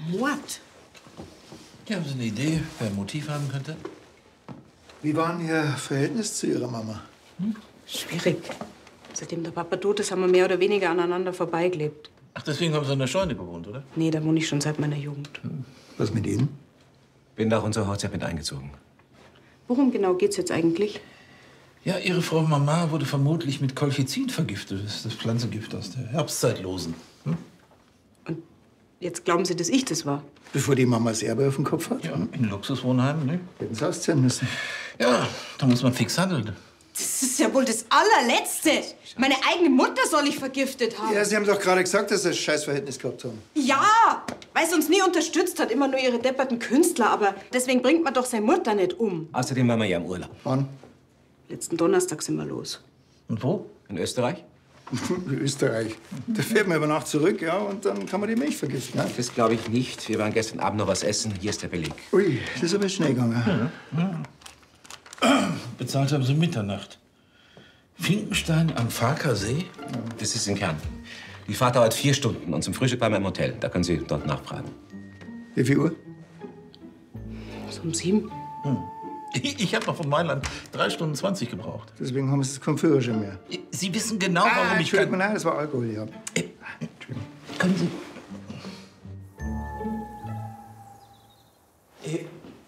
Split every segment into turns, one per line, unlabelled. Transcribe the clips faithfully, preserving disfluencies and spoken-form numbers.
Mord?
Ja, haben Sie eine Idee, wer ein Motiv haben könnte?
Wie war denn Ihr Verhältnis zu Ihrer Mama?
Hm? Schwierig. Seitdem der Papa tot ist, haben wir mehr oder weniger aneinander vorbeigelebt.
Ach, deswegen haben Sie in der Scheune gewohnt, oder?
Nee, da wohne ich schon seit meiner Jugend.
Hm. Was mit Ihnen?
Bin nach unserer Hochzeit mit eingezogen.
Worum genau geht's jetzt eigentlich?
Ja, Ihre Frau Mama wurde vermutlich mit Kolchizin vergiftet. Das ist das Pflanzengift aus der Herbstzeitlosen. Hm?
Und jetzt glauben Sie, dass ich das war?
Bevor die Mama das Erbe auf dem Kopf hat?
Ja, in Luxuswohnheimen, ne?
Hätten Sie ausziehen müssen.
Ja, da muss man fix handeln.
Das ist ja wohl das Allerletzte. Meine eigene Mutter soll ich vergiftet haben.
Ja, Sie haben doch gerade gesagt, dass Sie ein Scheißverhältnis gehabt haben.
Ja, weil sie uns nie unterstützt hat, immer nur ihre depperten Künstler. Aber deswegen bringt man doch seine Mutter nicht um.
Außerdem waren wir ja im Urlaub.
Wann?
Letzten Donnerstag sind wir los.
Und wo?
In Österreich?
In Österreich. Da fährt man über Nacht zurück, ja, und dann kann man die Milch vergiften. Ja?
Das glaube ich nicht. Wir waren gestern Abend noch was essen. Hier ist der Beleg.
Ui, das ist aber schnell gegangen.
Ja, ja. Bezahlt haben Sie Mitternacht. Finkenstein am Farkasee?
Das ist in Kärnten. Die Fahrt dauert vier Stunden und zum Frühstück waren wir im Hotel. Da können Sie dort nachfragen.
Wie viel Uhr?
So um sieben.
Hm. Ich, ich habe noch von Mailand drei Stunden zwanzig gebraucht.
Deswegen haben Sie keinen Führerschein mehr.
Sie wissen genau, warum
ah,
ich...
Entschuldigung, nein, das war Alkohol, ja.
Äh, können Sie... Äh,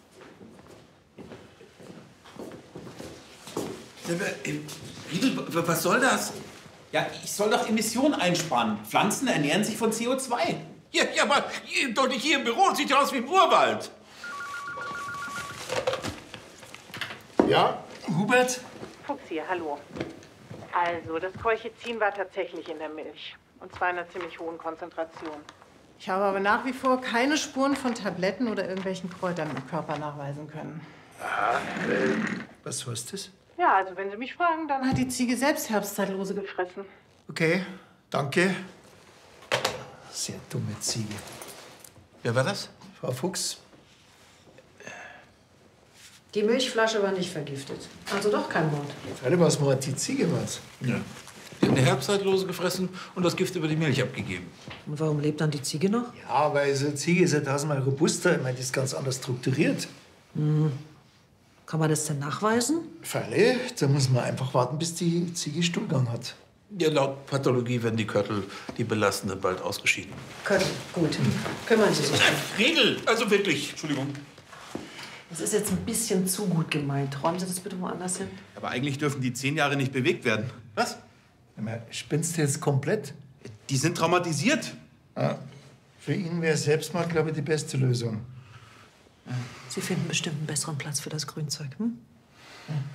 Riedel, was soll das?
Ja, ich soll doch Emissionen einsparen. Pflanzen ernähren sich von C O zwei.
Ja, ja, aber doch nicht hier im Büro. Das sieht ja aus wie im Urwald.
Ja, Hubert?
Fuchs hier, hallo. Also, das Kolchizin war tatsächlich in der Milch. Und zwar in einer ziemlich hohen Konzentration.
Ich habe aber nach wie vor keine Spuren von Tabletten oder irgendwelchen Kräutern im Körper nachweisen können.
Aha, äh, was heißt das?
Ja, also wenn Sie mich fragen, dann
Hat die Ziege selbst Herbstzeitlose gefressen.
Okay, danke. Sehr dumme Ziege.
Wer war das?
Frau Fuchs.
Die Milchflasche war nicht vergiftet. Also doch kein Mord.
Alle was Mord, die Ziege was.
Ja. Die haben eine Herbstzeitlose gefressen und das Gift über die Milch abgegeben.
Und warum lebt dann die Ziege noch?
Ja, weil so eine Ziege ist ja tausendmal robuster. Ich meine, die ist ganz anders strukturiert.
Hm. Kann man das denn nachweisen?
Falle, da muss man einfach warten, bis die Ziege Stuhlgang hat.
Ja, laut Pathologie werden die Körtel, die belastenden, bald ausgeschieden.
Können. Gut. Kümmern Sie sich drum.
Riedel, also wirklich. Entschuldigung.
Das ist jetzt ein bisschen zu gut gemeint. Räumen Sie das bitte woanders hin.
Aber eigentlich dürfen die zehn Jahre nicht bewegt werden.
Was?
Spinnst du jetzt komplett?
Die sind traumatisiert.
Ja. Für ihn wäre Selbstmord, glaube ich, die beste Lösung.
Sie finden bestimmt einen besseren Platz für das Grünzeug, hm?